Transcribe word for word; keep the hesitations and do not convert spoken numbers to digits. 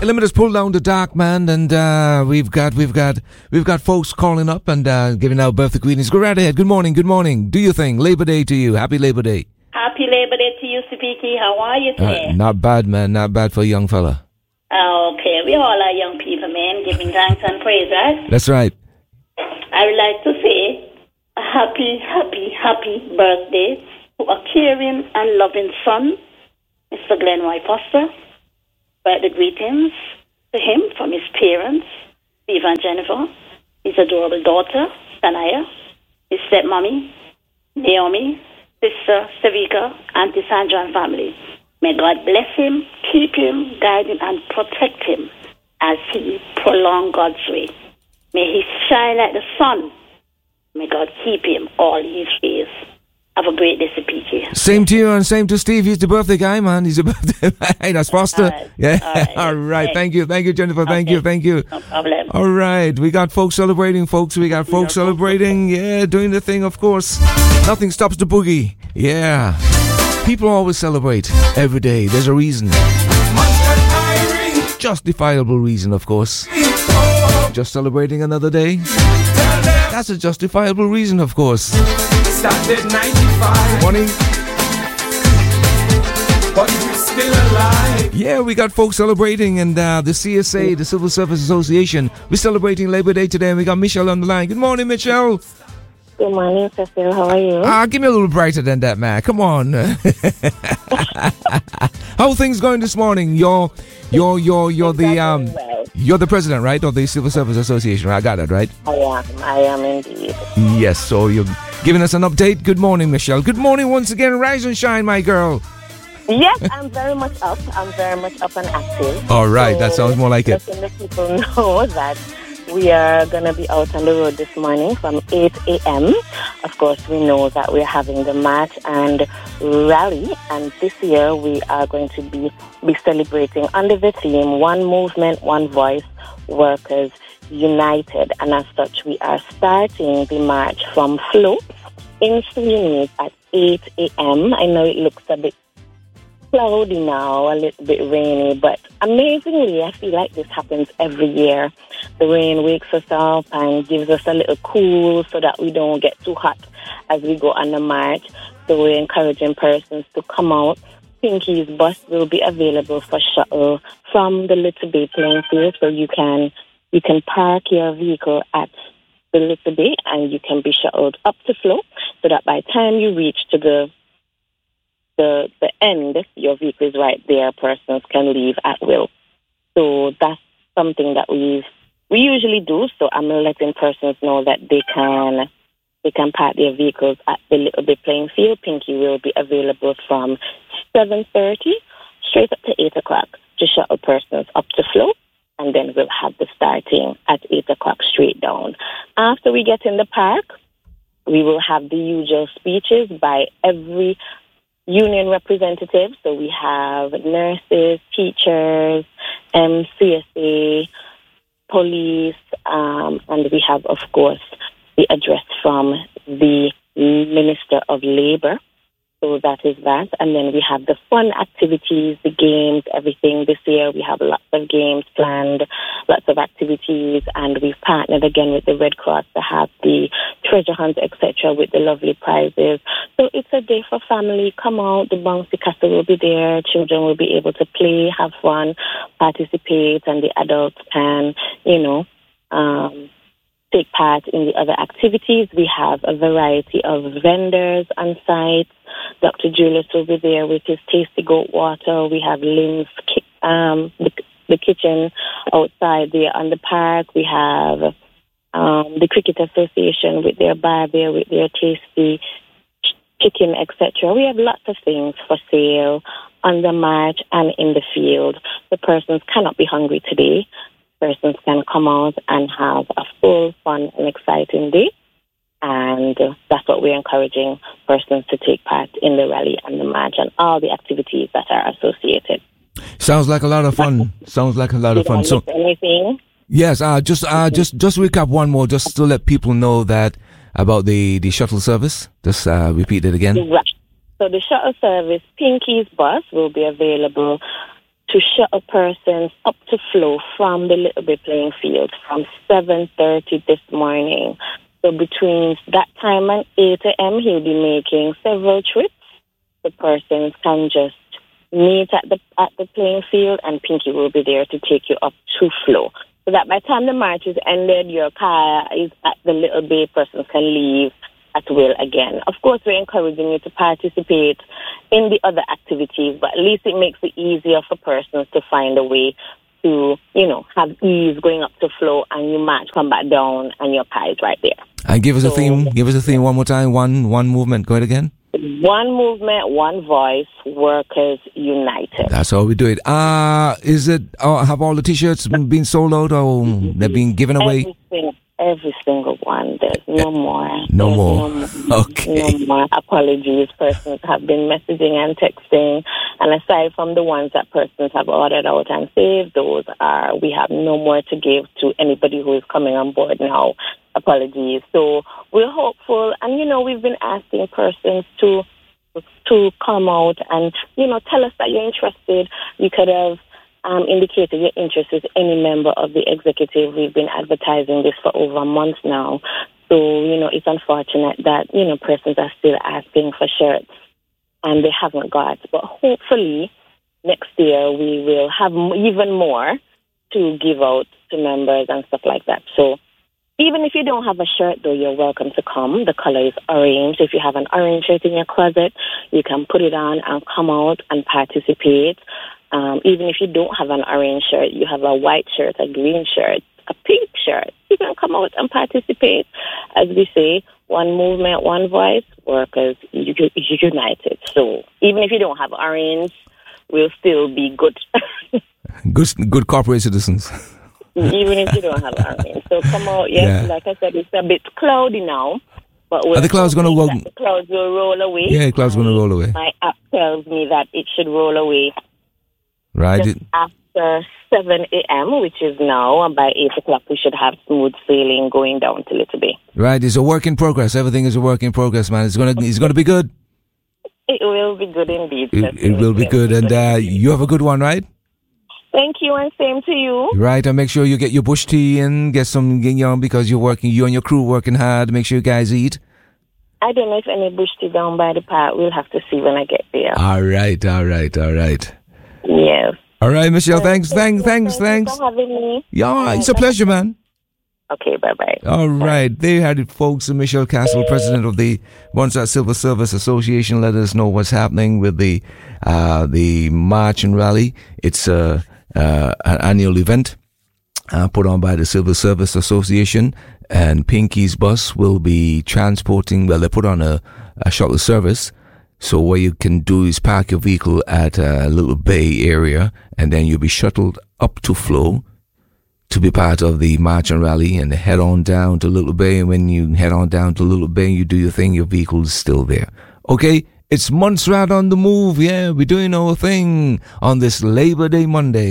Eliminator's pulled down the dark, man, and uh, we've got we've got we've got folks calling up and uh, giving out birthday greetings. Go right ahead. Good morning, good morning. Do your thing. Labor Day to you. Happy Labor Day. Happy Labor Day to you, Speaky. How are you today? Uh, not bad, man. Not bad for a young fella. Oh, okay, we all are young people, man, giving thanks and praise, right? That's right. I would like to say a happy, happy, happy birthday to a caring and loving son, Mister Glenn Y. Foster. Birthday greetings to him from his parents, Steve and Jennifer, his adorable daughter, Sanaya, his stepmommy, Naomi, Sister Savika, Auntie Sandra and family. May God bless him, keep him, guide him, and protect him as he prolong God's way. May he shine like the sun. May God keep him all his days. Have a great day, P K. Same to you and same to Steve. He's the birthday guy, man. He's a birthday. Hey, that's Foster. All right. Yeah. All right. All right. Hey. Thank you. Thank you, Jennifer. Thank Okay. you. Thank you. No problem. All right. We got folks celebrating, folks. We got folks No celebrating. Yeah, doing the thing, of course. Nothing stops the boogie. Yeah. People always celebrate every day. There's a reason. Justifiable reason, of course. Just celebrating another day. That's a justifiable reason, of course. Started ninety-five. Morning. But we're still alive. Yeah, we got folks celebrating, and uh, the C S A, the Civil Service Association, we're celebrating Labor Day today, and we got Michelle on the line. Good morning, Michelle. Good morning, Cecil. How are you? Ah, give me a little brighter than that, man. Come on. How are things going this morning? You're, you're, you're, you're the um, Well, you're the president, right, of the Civil Service Association. I got that right. I am. I am indeed. Yes. So you're giving us an update. Good morning, Michelle. Good morning once again. Rise and shine, my girl. Yes, I'm very much up. I'm very much up and active. All right, that sounds more like it. Letting the people know that we are going to be out on the road this morning from eight a.m. Of course, we know that we're having the march and rally, and this year we are going to be, be celebrating under the theme One Movement, One Voice, Workers United. And as such, we are starting the march from Flow in Sweeney's at eight a.m. I know it looks a bit cloudy now, a little bit rainy, but amazingly, I feel like this happens every year. The rain wakes us up and gives us a little cool so that we don't get too hot as we go on the march. So we're encouraging persons to come out. Pinky's bus will be available for shuttle from the Little Bay playing field, so you can you can park your vehicle at the Little Bay and you can be shuttled up to Flow, so that by the time you reach to the The, the end, your vehicle is right there. Persons can leave at will. So that's something that we we usually do. So I'm letting persons know that they can they can park their vehicles at the Little Bit playing field. Pinky will be available from seven thirty straight up to eight o'clock to shuttle persons up to Flow, and then we'll have the starting at eight o'clock straight down. After we get in the park, we will have the usual speeches by every union representatives. So we have nurses, teachers, M C S A, police, um, and we have, of course, the address from the Minister of Labour. So that is that. And then we have the fun activities, the games, everything. This year we have lots of games planned, lots of activities, and we've partnered again with the Red Cross to have the treasure hunt, et cetera, with the lovely prizes. So it's a day for family. Come out, the bouncy castle will be there. Children will be able to play, have fun, participate, and the adults can, you know, um, take part in the other activities. We have a variety of vendors on site. Doctor Julius will be there with his tasty goat water. We have Lynn's ki- um, the, the kitchen outside there on the park. We have um, the Cricket Association with their bar there with their tasty ch- chicken, et cetera. We have lots of things for sale on the march and in the field. The persons cannot be hungry today. Persons can come out and have a full, fun, and exciting day. And uh, that's what we're encouraging persons to take part in the rally and the march and all the activities that are associated. Sounds like a lot of fun. Sounds like a lot of Did fun. I So miss anything? yes, uh, just uh, just just recap one more, just to let people know that about the, the shuttle service. Just uh, repeat it again. Right. So the shuttle service, Pinky's bus, will be available to shuttle persons up to Flow from the Little Bay playing field from seven thirty this morning. So between that time and eight a.m., he'll be making several trips. The persons can just meet at the at the playing field, and Pinky will be there to take you up to Flow. So that by the time the march is ended, your car is at the Little Bay, persons can leave at will again. Of course, we're encouraging you to participate in the other activities, but at least it makes it easier for persons to find a way to, you know, have ease going up to Flow, and you march, come back down, and your car is right there. And give us so, a theme. Give us a theme one more time. One one movement. Go ahead again. One movement, one voice. Workers United. That's how we do it. Uh is it? Uh, have all the T-shirts been sold out, or they've been given away? Everything. Every single one. There's no more. No There's more. No more. Okay. No more. Apologies. Persons have been messaging and texting. And aside from the ones that persons have ordered out and saved, those are, we have no more to give to anybody who is coming on board now. Apologies. So we're hopeful. And, you know, we've been asking persons to, to come out and, you know, tell us that you're interested. You could have Um, indicated your interest with any member of the executive. We've been advertising this for over a month now. So, you know, it's unfortunate that, you know, persons are still asking for shirts and they haven't got. But hopefully next year we will have even more to give out to members and stuff like that. So even if you don't have a shirt, though, you're welcome to come. The color is orange. If you have an orange shirt in your closet, you can put it on and come out and participate. Um, even if you don't have an orange shirt, you have a white shirt, a green shirt, a pink shirt, you can come out and participate. As we say, one movement, one voice, workers united. So even if you don't have orange, we'll still be good. good, good corporate citizens. Even if you don't have orange. So come out, yes, yeah. Like I said, it's a bit cloudy now. But are the clouds going to roll? The clouds will roll away. Yeah, the clouds going to roll away. My app tells me that it should roll away. Right. Just after seven a.m., which is now, and by eight o'clock, we should have smooth sailing going down to Little Bay. Right. It's a work in progress. Everything is a work in progress, man. It's gonna, it's gonna be good. It will be good indeed. It, it will be good, and uh, you have a good one, right? Thank you, and same to you. Right, and make sure you get your bush tea in, get some guignon because you're working, you and your crew working hard. Make sure you guys eat. I don't know if any bush tea down by the park. We'll have to see when I get there. All right, all right, all right. Yes. All right, Michelle. Thanks, thanks, thanks, thanks. Thanks for having me. Yeah, it's a pleasure, man. Okay, bye-bye. All right. There you had it, folks. Michelle Castle, president of the Bonsat Civil Service Association, let us know what's happening with the uh, the March and Rally. It's uh, uh, an annual event uh, put on by the Civil Service Association, and Pinky's bus will be transporting, well, they put on a, a shuttle service. So what you can do is park your vehicle at a Little Bay area, and then you'll be shuttled up to Flow to be part of the March and Rally, and head on down to Little Bay. And when you head on down to Little Bay, you do your thing, your vehicle's still there. Okay? It's Montserrat on the move. Yeah, we're doing our thing on this Labor Day Monday.